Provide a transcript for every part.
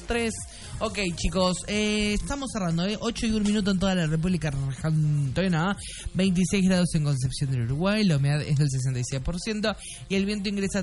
3. Ok, chicos, estamos cerrando, 8 y 1 minuto en toda la República Argentina, 26 grados en Concepción del Uruguay, la humedad es del 66% y el viento ingresa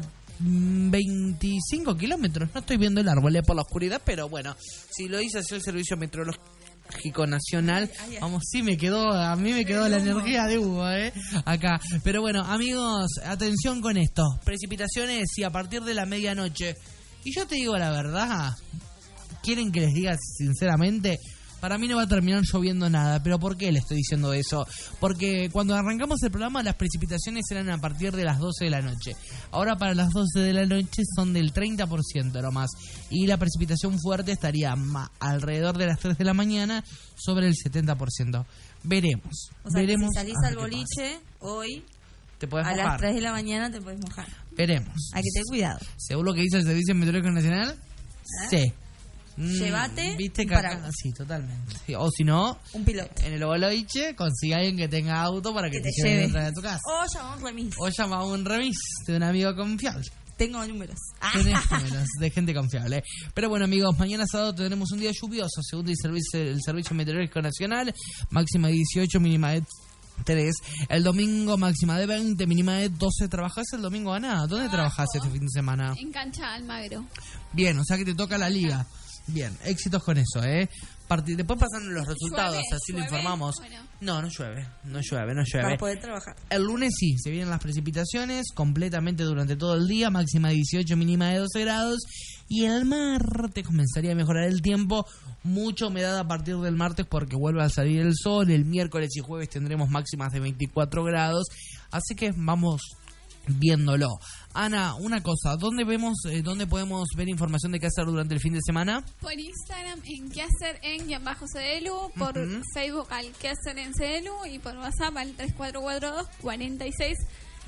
25 kilómetros. No estoy viendo el árbol por la oscuridad, pero bueno, si lo dice así el Servicio Meteorológico Nacional, vamos, sí, a mí me quedó la energía de Hugo, acá. Pero bueno, amigos, atención con esto. Precipitaciones y a partir de la medianoche. Y yo te digo la verdad, ¿quieren que les diga sinceramente? Para mí no va a terminar lloviendo nada. ¿Pero por qué le estoy diciendo eso? Porque cuando arrancamos el programa las precipitaciones eran a partir de las 12 de la noche. Ahora para las 12 de la noche son del 30% nomás. Y la precipitación fuerte estaría alrededor de las 3 de la mañana sobre el 70%. Veremos. O sea, veremos. Si salís al boliche hoy, te podés a mojar. las 3 de la mañana te podés mojar. Veremos. Hay que tener cuidado. Según lo que dice el Servicio Meteorológico Nacional, sí. Llévate ¿viste un que paraguas. sí, totalmente. Sí, o si no, un piloto. En el boliche consigue a alguien que tenga auto para que te lleve a tu casa. O llama a un remis. O llama a un remis de un amigo confiable. Tengo números. Tenés números de gente confiable. Pero bueno, amigos, mañana sábado tendremos un día lluvioso, según el Servicio Meteorológico Nacional. Máxima de 18, mínima de 3. El domingo máxima de 20, mínima de 12. ¿Trabajás el domingo, Ana? ¿Dónde trabajás este fin de semana? En Cancha Almagro. Bien, o sea que te toca la liga. Bien, éxitos con eso, Después pasan los resultados, así lo informamos. Bueno. No llueve. Vas a poder trabajar. El lunes sí, se vienen las precipitaciones completamente durante todo el día, máxima de 18, mínima de 12 grados. Y el martes comenzaría a mejorar el tiempo, mucha humedad a partir del martes porque vuelve a salir el sol. El miércoles y jueves tendremos máximas de 24 grados, así que vamos viéndolo. Ana, una cosa, ¿dónde podemos ver información de qué hacer durante el fin de semana? Por Instagram en qué hacer en _CDLU, por Facebook al qué hacer en CDLU y por WhatsApp al 3442 46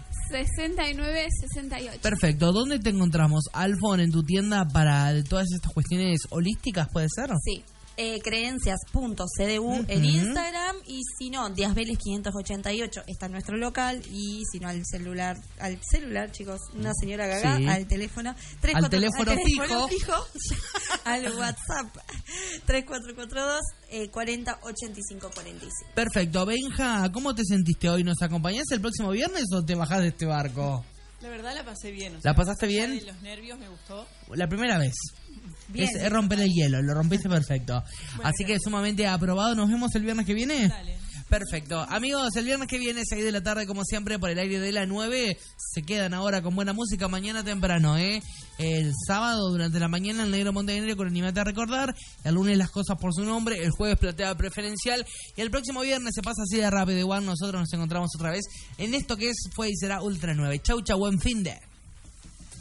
69 68. Perfecto, ¿dónde te encontramos? Alfon, en tu tienda para todas estas cuestiones holísticas, ¿puede ser? Sí. Creencias.cdu en Instagram y si no, Díaz Vélez 588 está en nuestro local y si no al celular chicos, una señora gaga, sí. Al teléfono al teléfono fijo al WhatsApp 3442 40 85 45. Perfecto, Benja, ¿cómo te sentiste hoy? ¿Nos acompañás el próximo viernes o te bajás de este barco? La verdad la pasé bien. ¿La pasaste bien? De los nervios me gustó. La primera vez. Bien, es romper el hielo, lo rompiste perfecto. Bueno, así que sumamente aprobado. ¿Nos vemos el viernes que viene? Dale. Perfecto. Amigos, el viernes que viene, 6 de la tarde, como siempre, por el aire de la 9. Se quedan ahora con buena música mañana temprano, El sábado, durante la mañana, el Negro Montenegro con Animate a Recordar. El lunes, Las Cosas por su Nombre. El jueves, Plateada Preferencial. Y el próximo viernes se pasa así de rápido igual. Nosotros nos encontramos otra vez en esto que fue y será Ultra 9. Chau, chau, buen fin de...